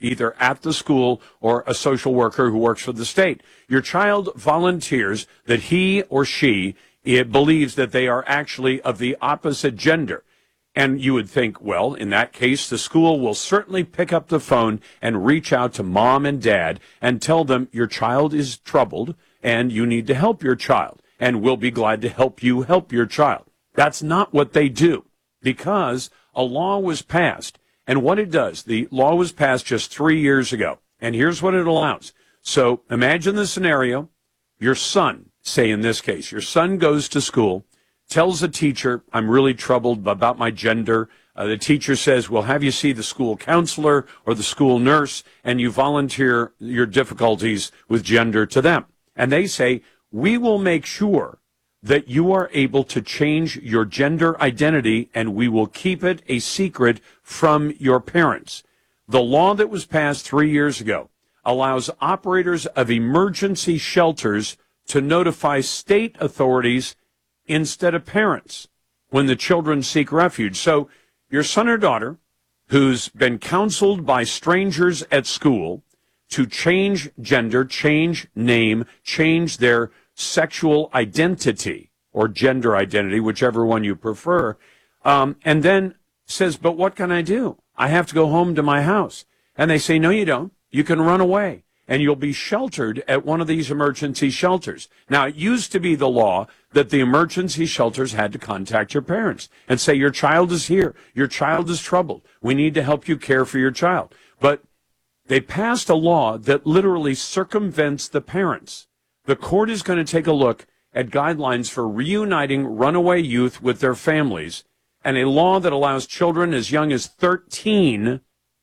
either at the school or a social worker who works for the state. Your child volunteers that he or she believes that they are actually of the opposite gender. And you would think, well, in that case, the school will certainly pick up the phone and reach out to mom and dad and tell them your child is troubled and you need to help your child. And we'll be glad to help you help your child. That's not what they do, because a law was passed. And what it does, the law was passed just 3 years ago. And here's what it allows. So imagine the scenario. Your son, say in this case, your son goes to school, tells the teacher, I'm really troubled about my gender. The teacher says, we'll have you see the school counselor or the school nurse, and you volunteer your difficulties with gender to them. And they say, we will make sure that you are able to change your gender identity, and we will keep it a secret from your parents. The law that was passed 3 years ago allows operators of emergency shelters to notify state authorities instead of parents when the children seek refuge. So your son or daughter, who's been counseled by strangers at school to change gender, change name, change their sexual identity or gender identity, whichever one you prefer, and then says, but what can I do? I have to go home to my house. And they say, no, you don't. You can run away, and you'll be sheltered at one of these emergency shelters. Now, it used to be the law that the emergency shelters had to contact your parents and say, your child is here. Your child is troubled. We need to help you care for your child. But they passed a law that literally circumvents the parents. The court is going to take a look at guidelines for reuniting runaway youth with their families, and a law that allows children as young as 13,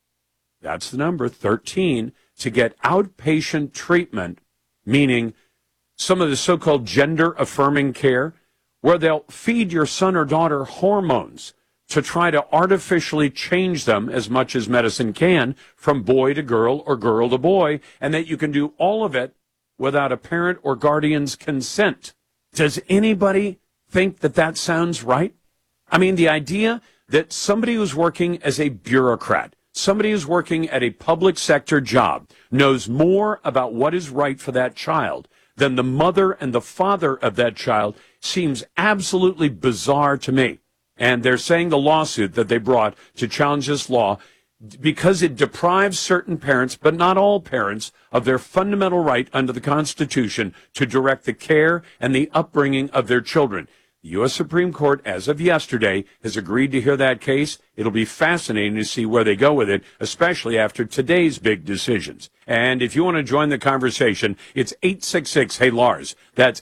that's the number, 13, to get outpatient treatment, meaning some of the so-called gender-affirming care, where they'll feed your son or daughter hormones to try to artificially change them as much as medicine can from boy to girl or girl to boy, and that you can do all of it without a parent or guardian's consent. Does anybody think that that sounds right? I mean, the idea that somebody who's working as a bureaucrat, somebody who's working at a public sector job, knows more about what is right for that child than the mother and the father of that child seems absolutely bizarre to me. And they're saying the lawsuit that they brought to challenge this law, because it deprives certain parents, but not all parents, of their fundamental right under the Constitution to direct the care and the upbringing of their children. The U.S. Supreme Court, as of yesterday, has agreed to hear that case. It'll be fascinating to see where they go with it, especially after today's big decisions. And if you want to join the conversation, it's 866-HEY-LARS. That's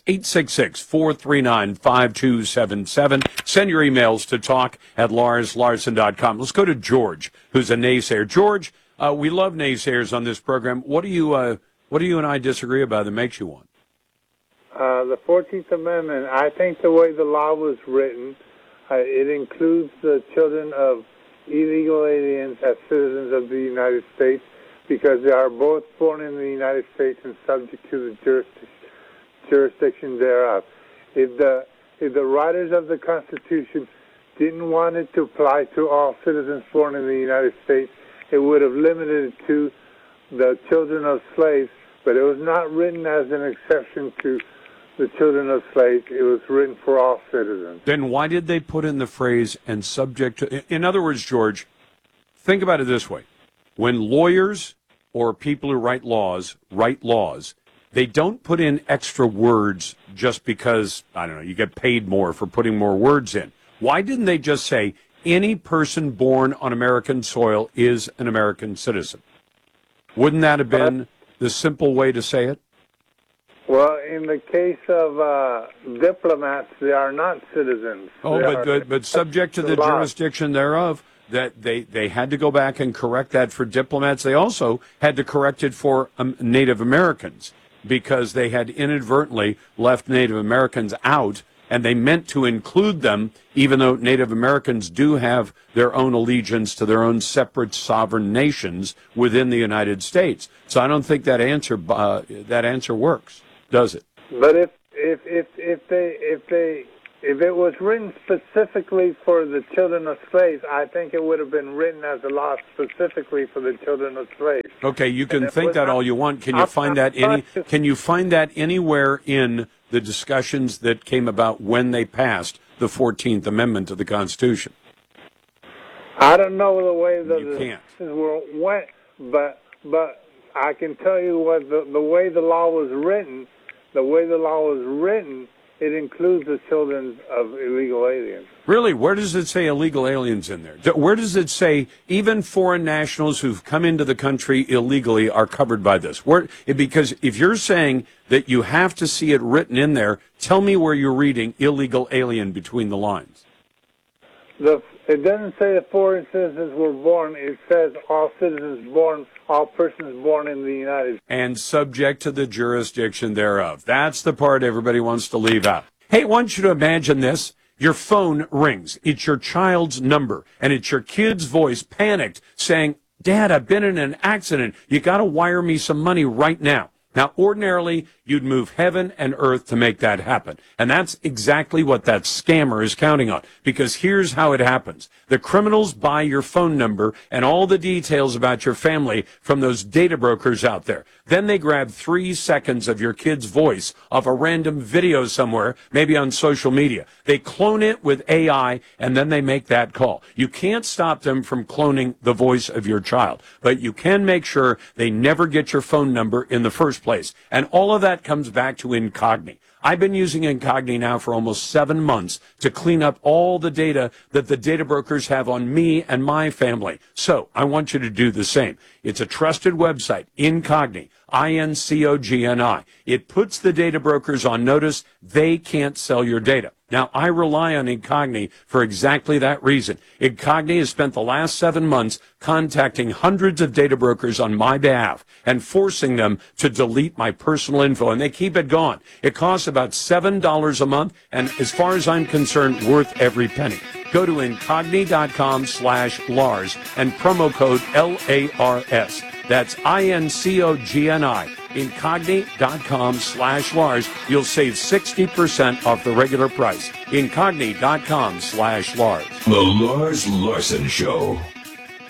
866-439-5277. Send your emails to talk@larslarson.com. Let's go to George, who's a naysayer. George, we love naysayers on this program. What do you and I disagree about that makes you one? The 14th Amendment, I think the way the law was written, it includes the children of illegal aliens as citizens of the United States because they are both born in the United States and subject to the jurisdiction thereof. If the writers of the Constitution didn't want it to apply to all citizens born in the United States, it would have limited it to the children of slaves, but it was not written as an exception to the children of slaves. It was written for all citizens. Then why did they put in the phrase and subject to? In other words, George, think about it this way. When lawyers or people who write laws, they don't put in extra words just because, I don't know, you get paid more for putting more words in. Why didn't they just say any person born on American soil is an American citizen? Wouldn't that have been the simple way to say it? Well, in the case of diplomats, they are not citizens. But subject to the jurisdiction thereof, that they had to go back and correct that for diplomats. They also had to correct it for Native Americans because they had inadvertently left Native Americans out, and they meant to include them, even though Native Americans do have their own allegiance to their own separate sovereign nations within the United States. So I don't think that answer works, does it? But if they if it was written specifically for the children of slaves, I think it would have been written as a law specifically for the children of slaves. Okay, you can think that all you want. Can you find that anywhere in the discussions that came about when they passed the 14th Amendment to the Constitution? I don't know the way You can't. went, but I can tell you what the way the law was written. The way the law was written, it includes the children of illegal aliens. Really? Where does it say illegal aliens in there? Where does it say even foreign nationals who've come into the country illegally are covered by this? Because if you're saying that you have to see it written in there, tell me where you're reading illegal alien between the lines. It doesn't say that foreign citizens were born. It says all persons born in the United States. And subject to the jurisdiction thereof. That's the part everybody wants to leave out. Hey, I want you to imagine this. Your phone rings. It's your child's number, and it's your kid's voice, panicked, saying, "Dad, I've been in an accident. You got to wire me some money right now." Now, ordinarily, you'd move heaven and earth to make that happen. And that's exactly what that scammer is counting on. Because here's how it happens. The criminals buy your phone number and all the details about your family from those data brokers out there. Then they grab 3 seconds of your kid's voice off a random video somewhere, maybe on social media. They clone it with AI, and then they make that call. You can't stop them from cloning the voice of your child, but you can make sure they never get your phone number in the first place. And all of that comes back to Incogni. I've been using Incogni now for almost 7 months to clean up all the data that the data brokers have on me and my family. So I want you to do the same. It's a trusted website, Incogni, Incogni. It puts the data brokers on notice they can't sell your data. Now, I rely on Incogni for exactly that reason. Incogni has spent the last 7 months contacting hundreds of data brokers on my behalf and forcing them to delete my personal info, and they keep it gone. It costs about $7 a month, and as far as I'm concerned, worth every penny. Go to incogni.com/Lars and promo code LARS. That's INCOGNI. Incogni.com/Lars. You'll save 60% off the regular price. Incogni.com/Lars. The Lars Larson Show.